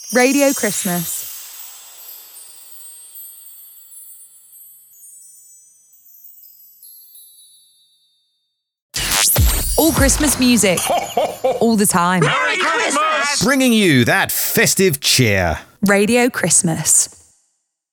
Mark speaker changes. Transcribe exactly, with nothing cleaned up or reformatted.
Speaker 1: Radio Christmas. All Christmas music, all the time.
Speaker 2: Merry Christmas!
Speaker 3: Bringing you that festive cheer.
Speaker 1: Radio Christmas.